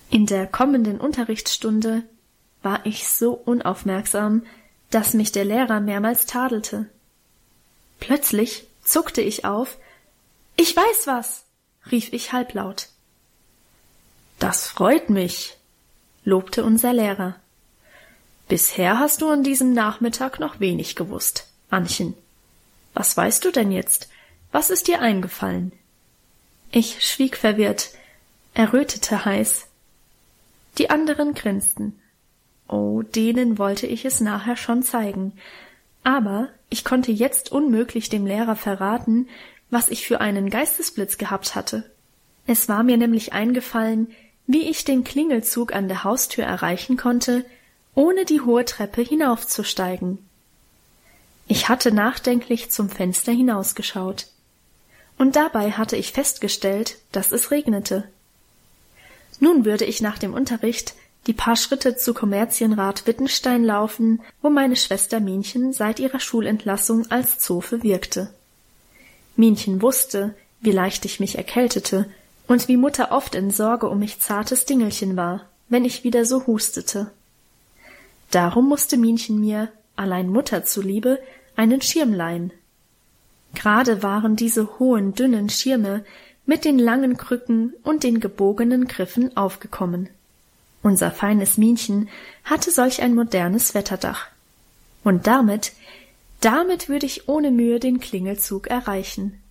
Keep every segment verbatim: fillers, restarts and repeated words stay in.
In der kommenden Unterrichtsstunde war ich so unaufmerksam, dass mich der Lehrer mehrmals tadelte. Plötzlich zuckte ich auf. »Ich weiß was«, rief ich halblaut. »Das freut mich«, lobte unser Lehrer. »Bisher hast du an diesem Nachmittag noch wenig gewusst, Annchen. Was weißt du denn jetzt? Was ist dir eingefallen?« Ich schwieg verwirrt, errötete heiß. Die anderen grinsten. Oh, denen wollte ich es nachher schon zeigen. Aber ich konnte jetzt unmöglich dem Lehrer verraten, was ich für einen Geistesblitz gehabt hatte. Es war mir nämlich eingefallen, wie ich den Klingelzug an der Haustür erreichen konnte, ohne die hohe Treppe hinaufzusteigen. Ich hatte nachdenklich zum Fenster hinausgeschaut. Und dabei hatte ich festgestellt, dass es regnete. Nun würde ich nach dem Unterricht die paar Schritte zu Kommerzienrat Wittenstein laufen, wo meine Schwester Minchen seit ihrer Schulentlassung als Zofe wirkte. Minchen wusste, wie leicht ich mich erkältete und wie Mutter oft in Sorge um mich zartes Dingelchen war, wenn ich wieder so hustete. Darum musste Minchen mir, allein Mutter zuliebe, einen Schirm leihen. Gerade waren diese hohen, dünnen Schirme mit den langen Krücken und den gebogenen Griffen aufgekommen. Unser feines Minchen hatte solch ein modernes Wetterdach. Und damit, damit würde ich ohne Mühe den Klingelzug erreichen.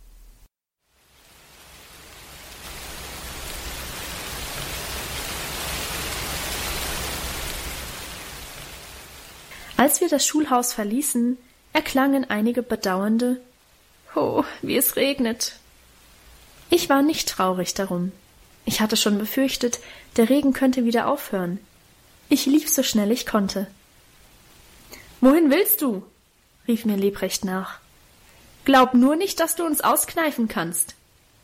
Als wir das Schulhaus verließen, erklangen einige bedauernde »Oh, wie es regnet«. Ich war nicht traurig darum. Ich hatte schon befürchtet, der Regen könnte wieder aufhören. Ich lief so schnell ich konnte. »Wohin willst du?« rief mir Lebrecht nach. »Glaub nur nicht, dass du uns auskneifen kannst.«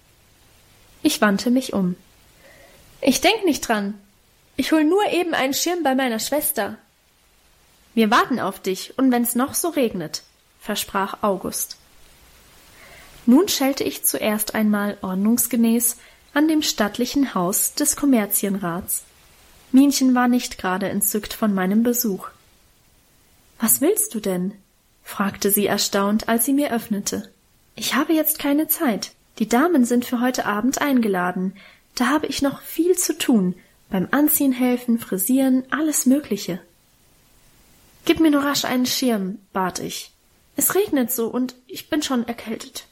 Ich wandte mich um. »Ich denk nicht dran. Ich hol nur eben einen Schirm bei meiner Schwester.« »Wir warten auf dich, und wenn's noch so regnet«, versprach August. Nun schellte ich zuerst einmal ordnungsgemäß an dem stattlichen Haus des Kommerzienrats. Minchen war nicht gerade entzückt von meinem Besuch. »Was willst du denn?« fragte sie erstaunt, als sie mir öffnete. »Ich habe jetzt keine Zeit. Die Damen sind für heute Abend eingeladen. Da habe ich noch viel zu tun, beim Anziehen helfen, frisieren, alles Mögliche.« »Gib mir nur rasch einen Schirm«, bat ich. »Es regnet so und ich bin schon erkältet.«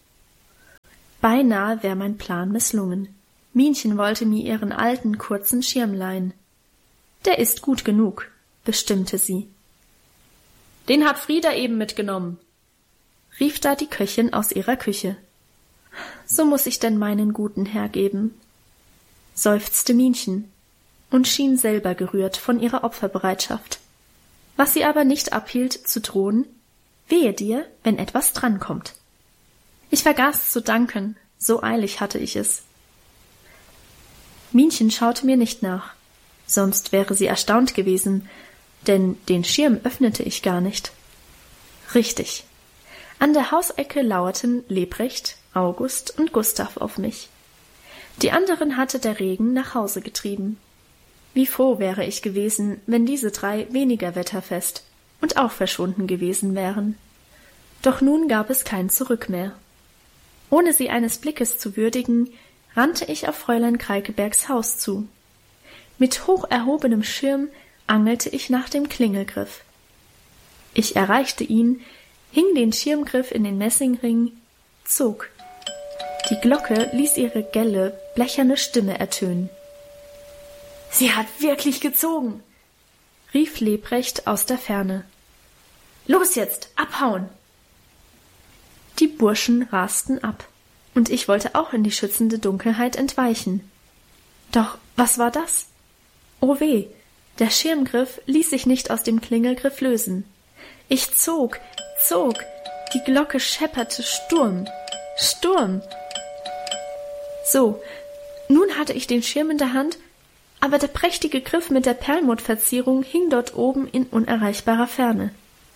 Beinahe wäre mein Plan misslungen. Minchen wollte mir ihren alten, kurzen Schirm leihen. »Der ist gut genug«, bestimmte sie. »Den hat Frieda eben mitgenommen«, rief da die Köchin aus ihrer Küche. »So muß ich denn meinen guten hergeben«, seufzte Minchen und schien selber gerührt von ihrer Opferbereitschaft, was sie aber nicht abhielt zu drohen: »Wehe dir, wenn etwas drankommt.« Ich vergaß zu danken, so eilig hatte ich es. Minchen schaute mir nicht nach, sonst wäre sie erstaunt gewesen, denn den Schirm öffnete ich gar nicht. Richtig. An der Hausecke lauerten Lebrecht, August und Gustav auf mich. Die anderen hatte der Regen nach Hause getrieben. Wie froh wäre ich gewesen, wenn diese drei weniger wetterfest und auch verschwunden gewesen wären. Doch nun gab es kein Zurück mehr. Ohne sie eines Blickes zu würdigen, rannte ich auf Fräulein Kreikebergs Haus zu. Mit hoch erhobenem Schirm angelte ich nach dem Klingelgriff. Ich erreichte ihn, hing den Schirmgriff in den Messingring, zog. Die Glocke ließ ihre gelle, blecherne Stimme ertönen. »Sie hat wirklich gezogen«, rief Lebrecht aus der Ferne. »Los jetzt, abhauen!« Die Burschen rasten ab, und ich wollte auch in die schützende Dunkelheit entweichen. Doch was war das? Oh weh, der Schirmgriff ließ sich nicht aus dem Klingelgriff lösen. Ich zog, zog, die Glocke schepperte Sturm, Sturm. So, nun hatte ich den Schirm in der Hand, aber der prächtige Griff mit der Perlmuttverzierung hing dort oben in unerreichbarer Ferne.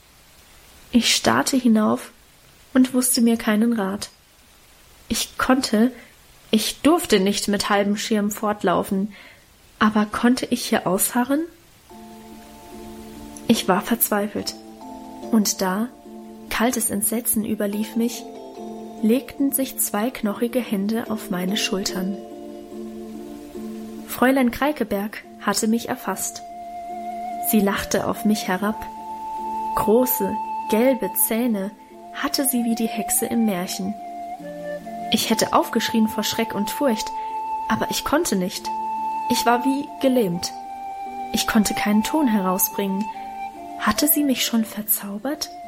Ich starrte hinauf und wusste mir keinen Rat. Ich konnte, ich durfte nicht mit halbem Schirm fortlaufen, Aber konnte ich hier ausharren? Ich war verzweifelt. Und da, kaltes Entsetzen überlief mich, legten sich zwei knochige Hände auf meine Schultern. Fräulein Kreikeberg hatte mich erfasst. Sie lachte auf mich herab. Große, gelbe Zähne hatte sie wie die Hexe im Märchen. Ich hätte aufgeschrien vor Schreck und Furcht, aber ich konnte nicht. Ich war wie gelähmt. Ich konnte keinen Ton herausbringen. Hatte sie mich schon verzaubert?